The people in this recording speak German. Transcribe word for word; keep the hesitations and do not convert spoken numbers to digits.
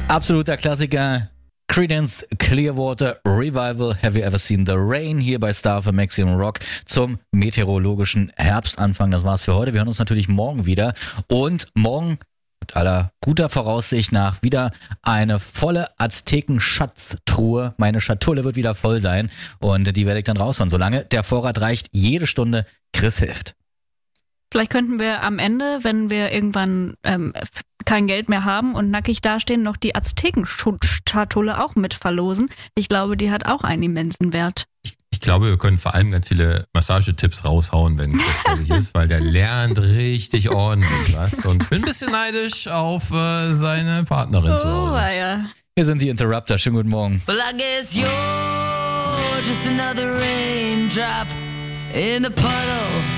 Absoluter Klassiker. Creedence Clearwater Revival, Have You Ever Seen the Rain? Hier bei Star für Maximum Rock zum meteorologischen Herbstanfang. Das war's für heute. Wir hören uns natürlich morgen wieder. Und morgen, mit aller guter Voraussicht nach, wieder eine volle Azteken-Schatztruhe. Meine Schatulle wird wieder voll sein und die werde ich dann raushauen. Solange der Vorrat reicht, jede Stunde Chris hilft. Vielleicht könnten wir am Ende, wenn wir irgendwann ähm, kein Geld mehr haben und nackig dastehen, noch die Azteken-Schatulle auch mit verlosen. Ich glaube, die hat auch einen immensen Wert. Ich, ich glaube, wir können vor allem ganz viele Massagetipps raushauen, wenn das fertig ist, weil der lernt richtig ordentlich was und bin ein bisschen neidisch auf äh, seine Partnerin oh, zu Hause. Ja. Wir sind die Interrupter. Schönen guten Morgen. Well, I guess you're just another raindrop in the puddle